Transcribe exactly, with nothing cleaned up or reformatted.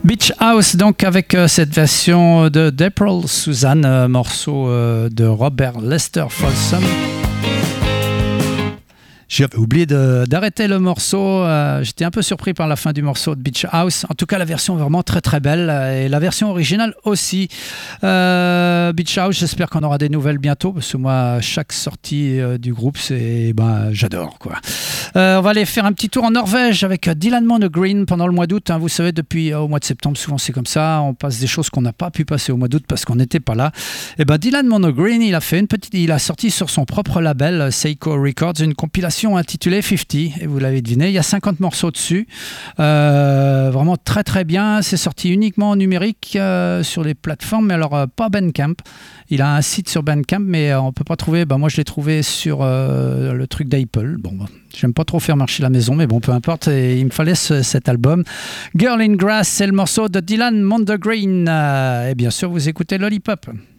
Beach House, donc avec euh, cette version de d'April Suzanne, euh, morceau euh, de Robert Lester Folsom. J'avais oublié de, d'arrêter le morceau. Euh, j'étais un peu surpris par la fin du morceau de Beach House. En tout cas, la version est vraiment très très belle. Et la version originale aussi. Euh, Beach House, j'espère qu'on aura des nouvelles bientôt. Parce que moi, chaque sortie euh, du groupe, c'est, ben, j'adore, quoi. Euh, on va aller faire un petit tour en Norvège avec Dylan Monogreen pendant le mois d'août. Hein. Vous savez, depuis euh, au mois de septembre, souvent c'est comme ça. On passe des choses qu'on n'a pas pu passer au mois d'août parce qu'on n'était pas là. Et ben, Dylan Monogreen, il a fait une petite, il a sorti sur son propre label Seiko Records une compilation intitulée cinquante, et vous l'avez deviné, il y a cinquante morceaux dessus, euh, vraiment très très bien. C'est sorti uniquement en numérique euh, sur les plateformes, mais alors euh, pas Bandcamp. Il a un site sur Bandcamp, mais euh, on peut pas trouver. Ben, moi je l'ai trouvé sur euh, le truc d'Apple. Bon, ben, j'aime pas trop faire marcher la maison, mais bon, peu importe. Et il me fallait ce, cet album. Girl in Grass, c'est le morceau de Dylan Monogreen, euh, et bien sûr vous écoutez Lollipop.